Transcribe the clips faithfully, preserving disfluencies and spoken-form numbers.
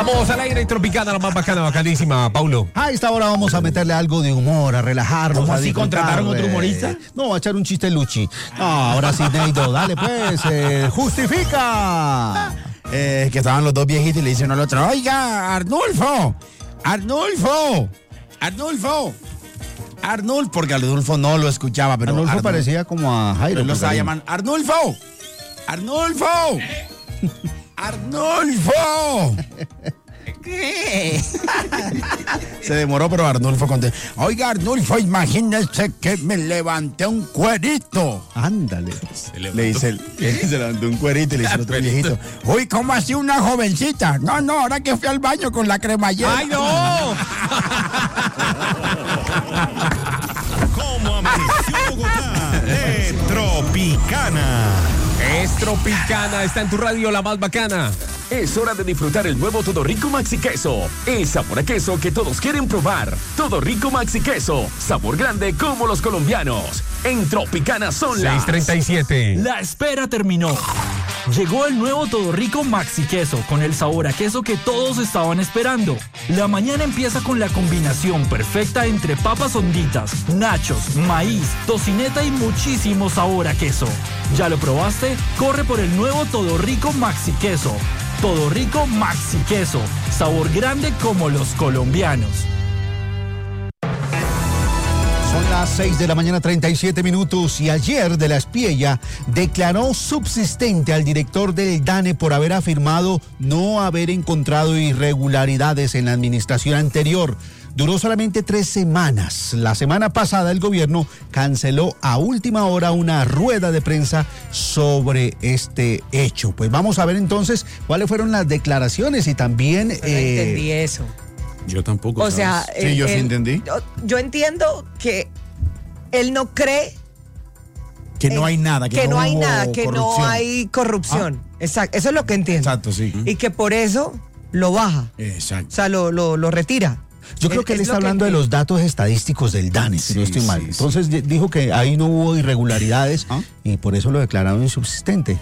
Vamos al aire Tropicana, la más bacana, bacanísima, Paulo. A esta hora vamos a meterle algo de humor, a relajarnos. ¿Cómo a así disfrutar, contrataron otro eh, humorista? No, a echar un chiste Luchi. No, ahora sí, Neido, dale pues, eh, justifica. Eh, que estaban los dos viejitos y le dicen al otro, oiga, Arnulfo, Arnulfo, Arnulfo, Arnulfo, porque Arnulfo no lo escuchaba, pero Arnulfo Arnulfo parecía como a Jairo. Él lo estaba Correa. llamando, Arnulfo, Arnulfo, Arnulfo. ¿Qué? Se demoró, pero Arnulfo contestó. Oiga, Arnulfo, imagínese que me levanté un cuerito. Ándale. Le dice él, se levantó un cuerito y le dice el otro viejito. Uy, ¿cómo así una jovencita? No, no, ahora que fui al baño con la cremallera. ¡Ay, no! ¿Cómo amaneció Bogotá? De Tropicana. Es Tropicana, está en tu radio, la más bacana. Es hora de disfrutar el nuevo Todo Rico Maxi Queso. El sabor a queso que todos quieren probar. Todo Rico Maxi Queso. Sabor grande como los colombianos. En Tropicana son las seis treinta y siete. La espera terminó. Llegó el nuevo Todo Rico Maxi Queso con el sabor a queso que todos estaban esperando. La mañana empieza con la combinación perfecta entre papas honditas, nachos, maíz, tocineta y muchísimo sabor a queso. ¿Ya lo probaste? Corre por el nuevo Todo Rico Maxi Queso. Todo Rico Maxi Queso. Sabor grande como los colombianos. Son las seis de la mañana, treinta y siete minutos, y ayer De la Espriella declaró subsistente al director del DANE por haber afirmado no haber encontrado irregularidades en la administración anterior. Duró solamente tres semanas. La semana pasada el gobierno canceló a última hora una rueda de prensa sobre este hecho. Pues vamos a ver entonces cuáles fueron las declaraciones y también... No eh, entendí eso. Yo tampoco. O ¿sabes? sea, Sí, él, yo sí él, entendí. Yo, yo entiendo que él no cree Que no hay nada. Que, que no, no hay hubo nada, que corrupción. no hay corrupción. Ah. Exacto, eso es lo que entiendo. Exacto, sí. Y que por eso lo baja. Exacto. O sea, lo, lo, lo retira. Yo creo que él Es está lo que hablando de entiendo. los datos estadísticos del DANE, si Sí, no estoy mal. sí, sí. Entonces di- dijo que ahí no hubo irregularidades ¿Ah? y por eso lo declararon insubsistente.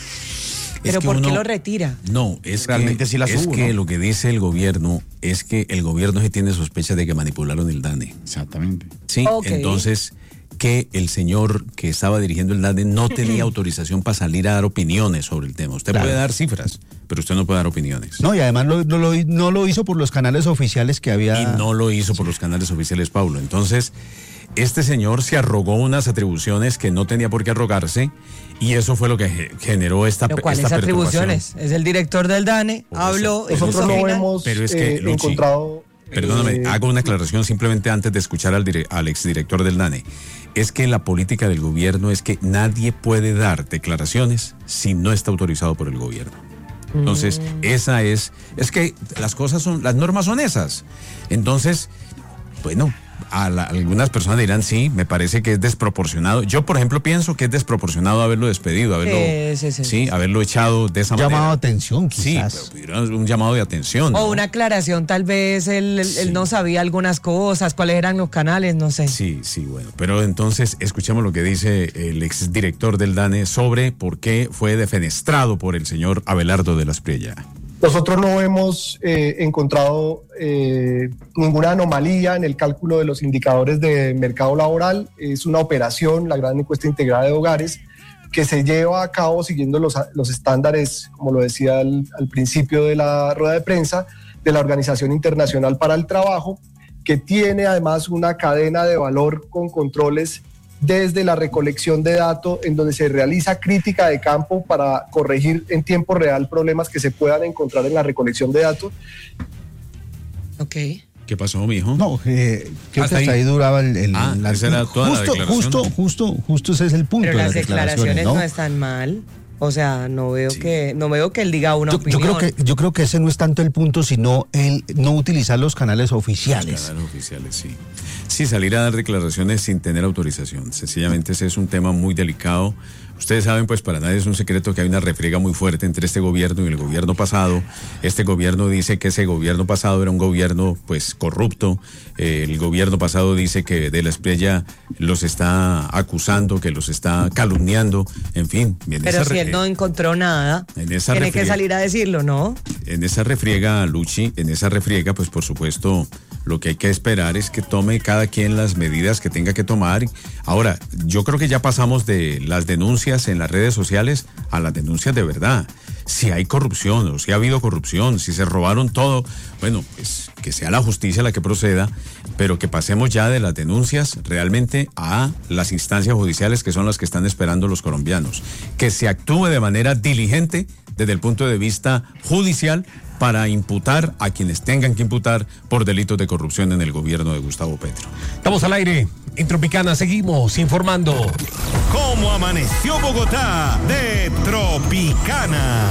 Pero que ¿por qué uno- lo retira? No, es Realmente que, sí las es hubo, que ¿no? lo que dice el gobierno es que el gobierno se tiene sospecha de que manipularon el DANE. Exactamente. Sí, Ok. entonces que el señor que estaba dirigiendo el DANE no tenía autorización para salir a dar opiniones sobre el tema. Usted Claro. puede dar cifras, pero usted no puede dar opiniones. No, y además lo- no, lo, no lo hizo por los canales oficiales que había... Y no lo hizo por los canales oficiales, Paulo. Entonces, este señor se arrogó unas atribuciones que no tenía por qué arrogarse y eso fue lo que ge- generó esta, ¿Pero esta cuáles perturbación. atribuciones? Es el director del DANE, Por eso, habló... pero hizo Nosotros no opinan. hemos Pero es que, eh, Luchi, encontrado... Perdóname, eh, hago una aclaración simplemente antes de escuchar al, dire- al exdirector del DANE. Es que la política del gobierno es que nadie puede dar declaraciones si no está autorizado por el gobierno. Entonces, esa es, es que las cosas son, las normas son esas. Entonces, bueno, a la- algunas personas dirán, sí, me parece que es desproporcionado. Yo, por ejemplo, pienso que es desproporcionado haberlo despedido, haberlo, Sí, sí, sí, sí. haberlo echado de esa llamado de manera. atención, Sí, quizás. pero pudiera- un llamado de atención. O ¿no? una aclaración, tal vez él, él- él Sí. no sabía algunas cosas, cuáles eran los canales, no sé. Sí, sí, bueno. Pero entonces escuchemos lo que dice el exdirector del DANE sobre por qué fue defenestrado por el señor Abelardo de la Espriella. Nosotros no hemos eh, encontrado eh, ninguna anomalía en el cálculo de los indicadores de mercado laboral. Es una operación, la gran encuesta integrada de hogares, que se lleva a cabo siguiendo los, los estándares, como lo decía al, al principio de la rueda de prensa, de la Organización Internacional para el Trabajo, que tiene además una cadena de valor con controles desde la recolección de datos, en donde se realiza crítica de campo para corregir en tiempo real problemas que se puedan encontrar en la recolección de datos. Ok. ¿Qué pasó, mijo? No, eh, creo Hasta que hasta ahí, ahí. duraba el... el- Ah, esa era toda la justo, declaración. justo, justo, justo ese es el punto Pero de las las declaraciones no ¿no? están mal. O sea, no veo Sí. que no veo que él diga una Yo, yo opinión. creo que, yo creo que ese no es tanto el punto, sino el no utilizar los canales Los oficiales. canales oficiales, sí. Sí, salir a dar declaraciones sin tener autorización. Sencillamente ese es un tema muy delicado. Ustedes saben, pues para nadie es un secreto que hay una refriega muy fuerte entre este gobierno y el gobierno pasado. Este gobierno dice que ese gobierno pasado era un gobierno pues corrupto. Eh, el gobierno pasado dice que De la Espriella los está acusando, que los está calumniando. En fin, viene Pero esa si él él no encontró nada, en esa tiene que refriega- salir a decirlo, ¿no? En esa refriega, Luchi, en esa refriega, pues por supuesto, lo que hay que esperar es que tome cada quien las medidas que tenga que tomar. Ahora, yo creo que ya pasamos de las denuncias en las redes sociales a las denuncias de verdad. Si hay corrupción o si ha habido corrupción, si se robaron todo, bueno, pues que sea la justicia la que proceda, pero que pasemos ya de las denuncias realmente a las instancias judiciales que son las que están esperando los colombianos. Que se actúe de manera diligente desde el punto de vista judicial para imputar a quienes tengan que imputar por delitos de corrupción en el gobierno de Gustavo Petro. Estamos al aire. En Tropicana seguimos informando. ¿Cómo amaneció Bogotá? De Tropicana.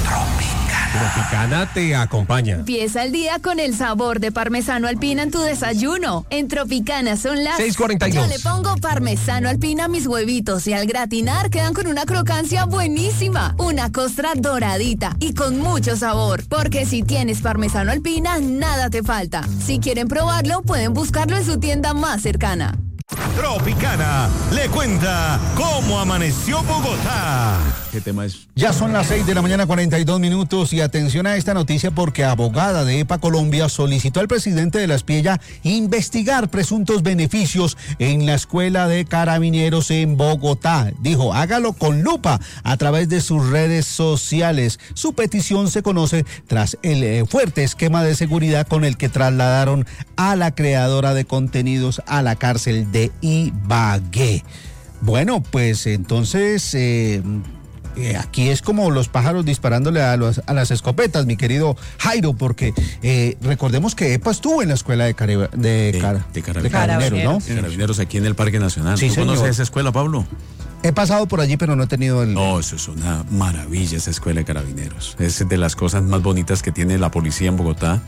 Tropicana te acompaña. Empieza el día con el sabor de parmesano alpina en tu desayuno. En Tropicana son las seis cuarenta y dos. Yo le pongo parmesano alpina a mis huevitos y al gratinar quedan con una crocancia buenísima. Una costra doradita y con mucho sabor. Porque si tienes parmesano alpina, nada te falta. Si quieren probarlo, pueden buscarlo en su tienda más cercana. Tropicana le cuenta cómo amaneció Bogotá. ¿Qué tema es? Ya son las seis de la mañana, cuarenta y dos minutos, y atención a esta noticia porque abogada de EPA Colombia solicitó al presidente de la Espiella investigar presuntos beneficios en la escuela de carabineros en Bogotá. Dijo, hágalo con lupa a través de sus redes sociales. Su petición se conoce tras el eh, fuerte esquema de seguridad con el que trasladaron a la creadora de contenidos a la cárcel de Ibagué. Bueno, pues entonces... Eh, Eh, aquí es como los pájaros disparándole a, los, a las escopetas, mi querido Jairo, porque eh, recordemos que EPA estuvo en la escuela de, cari- de, De, car- de de carabineros, carabineros, ¿no? De carabineros aquí en el Parque Nacional. Sí, ¿Tú señor. conoces esa escuela, Pablo? He pasado por allí, pero no he tenido el... No, eso es una maravilla, esa escuela de carabineros. Es de las cosas más bonitas que tiene la policía en Bogotá.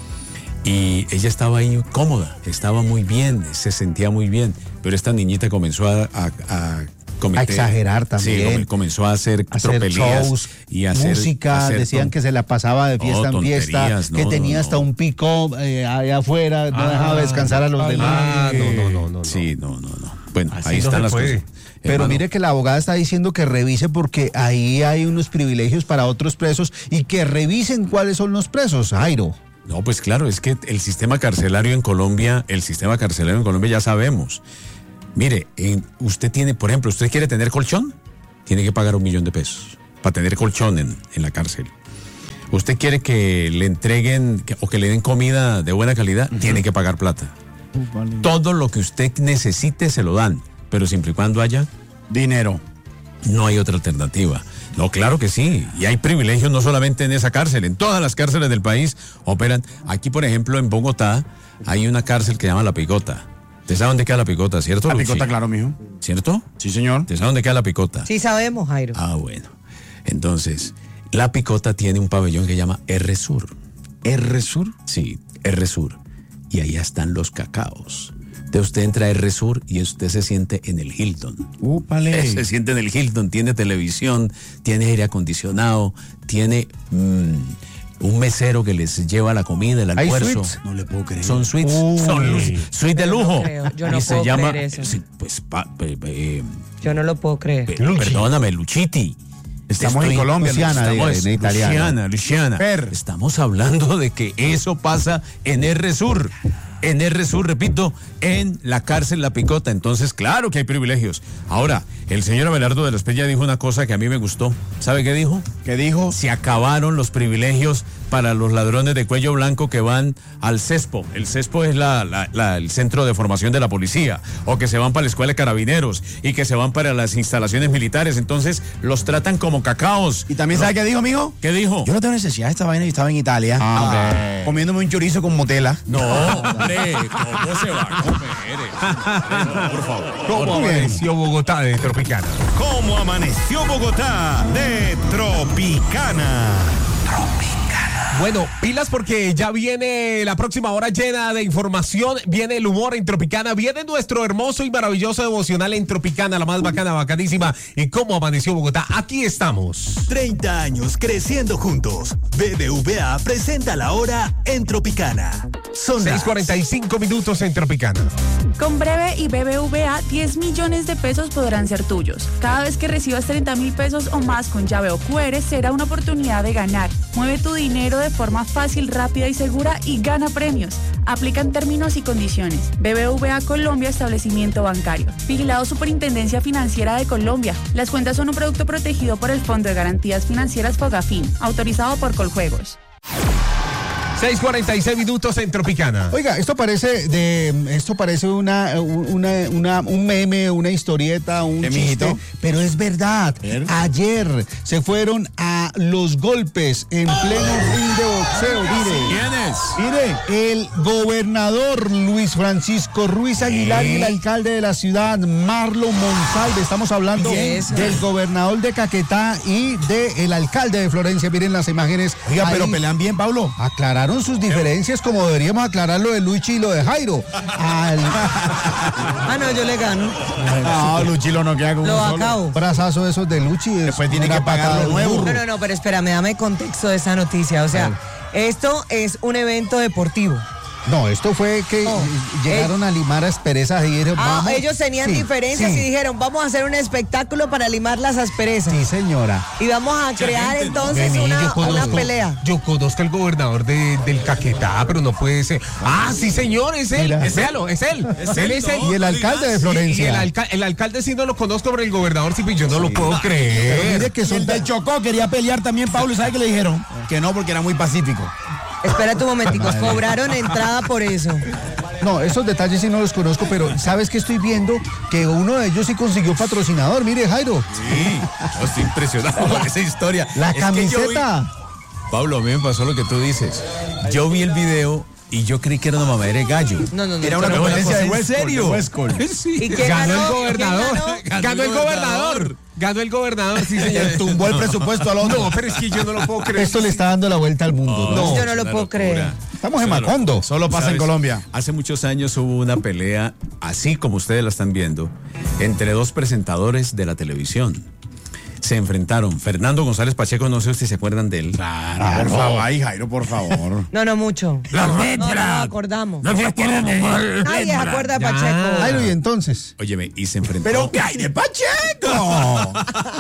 Y ella estaba ahí cómoda, estaba muy bien, se sentía muy bien. Pero esta niñita comenzó a... a, a cometer- A exagerar también. Sí, come- comenzó a hacer, hacer tropelías shows, y a hacer, música, hacer decían ton- que se la pasaba de fiesta No, en fiesta, tonterías, que no, tenía no, hasta no. un pico eh, allá afuera, no Ah, dejaba descansar a los demás. Ah, no, no, no, no. Sí, no, no, no. Bueno, Así ahí no están se las puede. cosas. Pero Hermano, mire que la abogada está diciendo que revise porque ahí hay unos privilegios para otros presos y que revisen cuáles son los presos, Jairo. No, pues claro, es que el sistema carcelario en Colombia, el sistema carcelario en Colombia ya sabemos. Mire, en- usted tiene, por ejemplo, ¿usted quiere tener colchón? Tiene que pagar un millón de pesos para tener colchón en, en la cárcel. ¿Usted quiere que le entreguen que- o que le den comida de buena calidad? Tiene que pagar plata. Todo lo que usted necesite se lo dan, pero siempre y cuando haya Dinero. no hay otra alternativa. No, claro que sí. Y hay privilegios no solamente en esa cárcel, en todas las cárceles del país operan. Aquí, por ejemplo, en Bogotá, hay una cárcel que se llama La Picota. ¿Usted sabe dónde queda La Picota, cierto, La Luchi? picota, claro, mijo. ¿Cierto? Sí, señor. ¿Usted sabe dónde queda La Picota? Sí sabemos, Jairo. Ah, bueno. Entonces, La Picota tiene un pabellón que se llama R Sur. R Sur. Sí, R Sur. Y allá están los cacaos. Entonces usted entra a R Sur y usted se siente en el Hilton. Úpale. Se siente en el Hilton, tiene televisión, tiene aire acondicionado, tiene mm, un mesero que les lleva la comida, el ¿Hay almuerzo. suites? No le puedo creer. Son suites, Uy. son lu- suites de Yo no lujo. creo, yo no y se puedo llama, creer eso. sí, pues, pa- pe- pe- eh, Yo no lo puedo creer. pe- perdóname, Luchiti. Estamos en Colombia, Luciana, Estamos, diga, en italiano. Luciana, Luciana. Per. Estamos hablando de que eso pasa en R Sur. En R Sur, repito, en la cárcel La Picota. Entonces, claro que hay privilegios. Ahora, el señor Abelardo de la Espriella dijo una cosa que a mí me gustó. ¿Sabe qué dijo? ¿Qué dijo? Se acabaron los privilegios para los ladrones de cuello blanco que van al CESPO. El CESPO es la, la- la- el centro de formación de la policía. O que se van para la escuela de carabineros y que se van para las instalaciones militares. Entonces, los tratan como cacaos. ¿Y también sabe qué dijo, amigo? ¿Qué dijo? Yo no tengo necesidad de esta vaina, yo estaba en Italia. Ah, comiéndome un chorizo con motela. No, hombre, ¿cómo se va a comer? No, por favor. ¿Cómo amaneció Bogotá de Tropicana? ¿Cómo amaneció Bogotá? De Tropicana. Bueno, pilas porque ya viene la próxima hora llena de información, viene el humor en Tropicana, viene nuestro hermoso y maravilloso devocional en Tropicana, la más bacana, bacanísima. ¿Y cómo amaneció Bogotá? Aquí estamos. treinta años creciendo juntos. B B V A presenta la hora en Tropicana. Son seis cuarenta y cinco minutos en Tropicana. Con Breve y B B V A, diez millones de pesos podrán ser tuyos. Cada vez que recibas treinta mil pesos o más con llave o Q R, será una oportunidad de ganar. Mueve tu dinero de forma fácil, rápida y segura y gana premios. Aplican términos y condiciones. B B V A Colombia, establecimiento bancario. Vigilado Superintendencia Financiera de Colombia. Las cuentas son un producto protegido por el Fondo de Garantías Financieras Fogafín, autorizado por Coljuegos. seis cuarenta y seis minutos en Tropicana. Oiga, esto parece de esto parece una, una, una un meme, una historieta, un chiste, pero es verdad. Ayer se fueron a los golpes en pleno ring de boxeo. Mire, ¿quién es? Mire, el gobernador Luis Francisco Ruiz Aguilar y el alcalde de la ciudad, Marlon Monsalve. Estamos hablando del gobernador de Caquetá y del alcalde de Florencia. Miren las imágenes. Oiga, ahí. pero pelean bien, Pablo. Aclararon sus diferencias como deberíamos aclarar lo de Luchi y lo de Jairo. Al... Ah, no, yo le gano. No, Luchi lo no queda con Lo un solo. acabo. Brazazo esos de Luchi. Después tiene que pagar lo nuevo. No, no, no, pero espérame, dame contexto de esa noticia. O sea, esto es un evento deportivo. No, esto fue que No. llegaron Eh. a limar asperezas y dijeron, Ah, vamos. ellos tenían Sí, diferencias sí. y dijeron, vamos a hacer un espectáculo para limar las asperezas. Sí, señora. Y vamos a crear entonces Vení, una, yo conozco- una pelea. Yo conozco al gobernador de, del Caquetá, pero no puede ser. Ah, sí, señor, es él. Mira. Es véalo, es él. él es él. Y el alcalde de Florencia. Y el, alca- el alcalde sí no lo conozco, pero el gobernador sí, yo no lo puedo Pero creer. mire que son el del Chocó quería pelear también, Pablo, ¿y sabe qué le dijeron? Que no, porque era muy pacífico. Espera tu momentico, cobraron entrada por eso. No, esos detalles sí no los conozco, pero ¿sabes qué estoy viendo? Que uno de ellos sí consiguió patrocinador. Mire, Jairo. Sí, yo estoy impresionado con esa historia. La Es que yo vi- camiseta. Pablo, a mí me pasó lo que tú dices. Yo vi el video y yo creí que era una mamadera de gallo. No, no, no. Era una pero- competencia de ¿en West Col, serio? de West Col. Sí. ¿Y quién Ganó ganó? el ¿Quién gobernador. ganó? Ganó el gobernador. Ganó el gobernador, sí, señor. Tumbó el presupuesto al otro. No, pero es que yo no lo puedo creer. Esto le está dando la vuelta al mundo. ¿no? Yo no lo puedo creer. Estamos en Macondo. Solo pasa en ¿Sabes? Colombia. Hace muchos años hubo una pelea, así como ustedes la están viendo, entre dos presentadores de la televisión. Se enfrentaron. Fernando González Pacheco, no sé si se acuerdan de él. Claro, por favor. Ay, Jairo, por favor. No, no mucho. La No, no letra. nos acordamos. No se acuerdan de él. Nadie se acuerda de Pacheco. Jairo, y entonces. Óyeme, y se enfrentó. Pero ¿qué hay de Pacheco?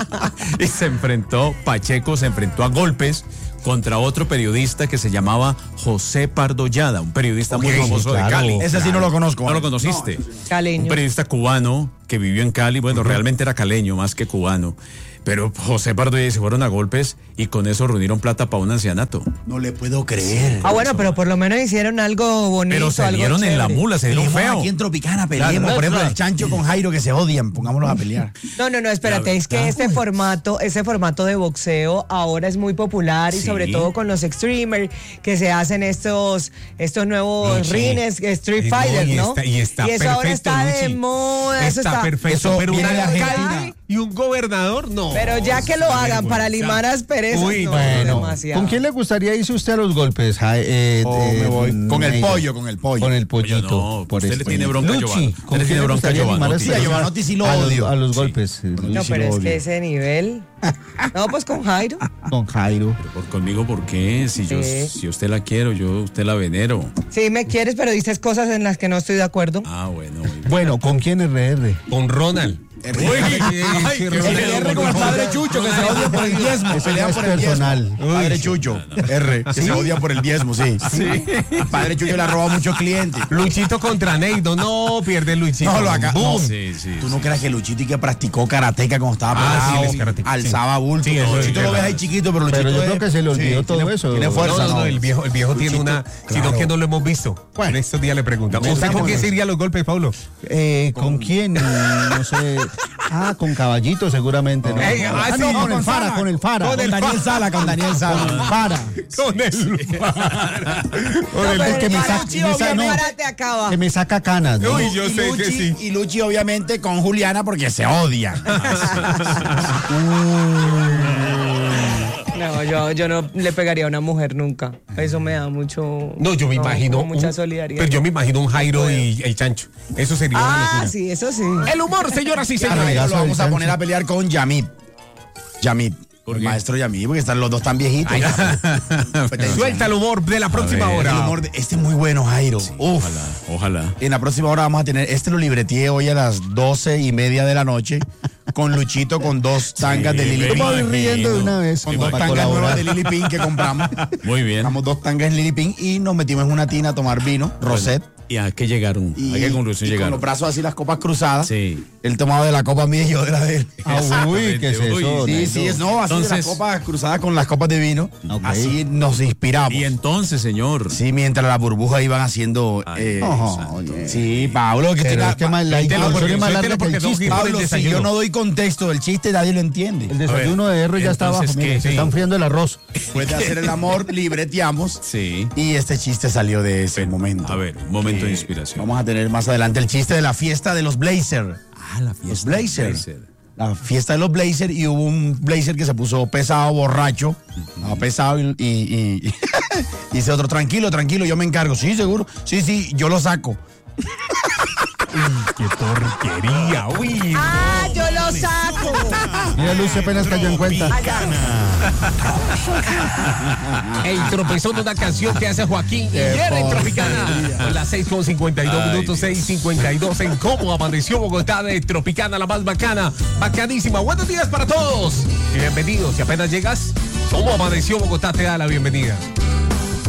Y se enfrentó, Pacheco se enfrentó a golpes contra otro periodista que se llamaba José Pardo Llada, un periodista muy Ok, famoso claro. de Cali. Ese sí no lo conozco. ¿No lo conociste? Caleño. Un periodista cubano que vivió en Cali, bueno, realmente era caleño más que cubano. Pero José Pardo y se fueron a golpes y con eso reunieron plata para un ancianato. No le puedo creer. Ah, bueno, pero por lo menos hicieron algo bonito. Pero se algo dieron en la chévere. mula, se dieron Peleemos feo. aquí en Tropicana, peleemos. Por ejemplo, el Chancho con Jairo que se odian. Pongámoslos a pelear. No, no, no, espérate, es que este formato, ese formato de boxeo ahora es muy popular y Sí. sobre todo con los streamers que se hacen estos, estos nuevos Luchi. rines, Street Y no, Fighter, y ¿no? está- y está eso ahora perfecto, está de Luchi. moda, eso Está está. perfecto, Eso pero un viene de alcalde Argentina. y un gobernador, no. Pero ya que lo Está hagan para vergüenza. limar asperezas, Uy, no, Bueno, demasiado. ¿con quién le gustaría irse usted a los golpes? Ja- eh, Oh, eh, me voy. Con el Negra? pollo, con el pollo. Con el pollito. Oye, no, por usted le eso. tiene bronca a Luchi, Giovanni. ¿con Usted le quién tiene bronca a gustaría Giovanni. animar Sí, a Giovanotti sí lo a los- odio. A los golpes. eh, No, Luchi pero lo es odio. que ese nivel. No, pues con Jairo. Con Jairo. Por, conmigo, ¿por qué? Si yo, Sí. si usted la quiero, yo usted la venero. Sí, me quieres, pero dices cosas en las que no estoy de acuerdo. Ah, bueno. muy bien. Bueno, ¿con quién R R? Con Ronald. Ay, qué El R como el padre Chucho, que se odia por el diezmo. Eso Pelean no es por el diezmo. personal. Padre Chucho, R, que se odia por el diezmo, sí. Padre Chucho le ha robado muchos clientes. Luchito contra Neido. No, pierde Luchito. No, lo acá. Boom. No, Sí, sí. ¿Tú no crees que Luchito y que practicó karateca cuando estaba Ah, sí, pelado, él es karateca, alzaba bulto? Sí, eso es Luchito lo ves verdad. ahí chiquito, pero Luchito Pero yo es- creo que se le olvidó sí, todo tiene- eso. Tiene fuerza, No, no, no, ¿no? el viejo, el viejo tiene una. Sino claro. que no lo hemos visto. En estos días le preguntamos. No, ¿Usted con estamos- quién se iría a los golpes, Pablo? Eh, ¿Con quién? No sé. Ah, con Caballito seguramente, ¿no? Ey, ah, Ah, sí, no, con con el el Fara, Fara. con el Fara. Con el Daniel Sala, con Daniel Sala. Con el Fara. Con el. No, el pero que me para saca- Luchi, me saca- obviamente, no. ahora te acaba. Que me saca canas, ¿no? Uy, yo y sé Luchi, que sí. Y Luchi, obviamente, con Juliana porque se odia. No, yo, yo no le pegaría a una mujer nunca. Eso me da mucho. No, yo me imagino. como Mucha un- solidaridad. Pero yo me imagino un Jairo y el Chancho. Eso sería una Ah, locura. sí, eso sí. El humor, señoras y Ahora señores. lo vamos a poner a pelear con Yamit. Yamit. El maestro y a mí, porque están los dos tan viejitos. Suelta el humor de la próxima ver, hora. El humor de, este es muy bueno, Jairo. Sí, Uf. ojalá, ojalá. En la próxima hora vamos a tener, este lo libreteé hoy a las doce y media de la noche, con Luchito, con dos tangas Sí, de Lili me Pink. Vamos a ir riendo de una vez. Con Me dos para tangas colaborar. nuevas de Lili Pink que compramos. Muy bien. Compramos dos tangas de Lili Pink y nos metimos en una tina a tomar vino, Rosette. ¿Y a qué llegaron? Y, ¿A qué conclusión y con llegaron? los brazos así, las copas cruzadas. Sí. Él tomaba de la copa mía y yo de la de él. Ah, uy, ¿qué es Uy, eso? Sí, Nando? sí, es no, así de Entonces- las copas cruzadas con las copas de vino. Ok. Así nos inspiramos. Y entonces, señor. Sí, mientras las burbujas iban haciendo. Ay, eh, Ojo, santo. oye. Sí, Pablo, que Pero tiene- es que más, la Suéltelo introducción porque- es más larga suéltelo que el porque tengo que chiste. ir por el Pablo, si desayuno. yo no doy contexto del chiste, nadie lo entiende. El desayuno de R ya está abajo. entonces, Mire, ¿qué? se Sí. están friendo el arroz. Después de hacer el amor, libreteamos. Sí. Y este chiste salió de ese momento. A ver, un momento de Eh, inspiración. Vamos a tener más adelante el chiste de la fiesta de los Blazer. Ah, la fiesta. Los Blazer. Blazer. La fiesta de los Blazer y hubo un Blazer que se puso pesado, borracho. Estaba pesado y, y, y- y dice otro, tranquilo, tranquilo, yo me encargo. Sí, seguro. Sí, sí, yo lo saco. ¡Qué porquería! ¡Uy! ¡Ah, yo lo saco! Mira, Luis apenas cayó en cuenta. El tropezón de una canción que hace Joaquín Higuera en Tropicana. Son las seis con cincuenta y dos Ay, minutos, Dios. seis cincuenta y dos en cómo amaneció Bogotá de Tropicana, la más bacana, bacanísima. Buenos días para todos y bienvenidos. Si apenas llegas, cómo amaneció Bogotá te da la bienvenida.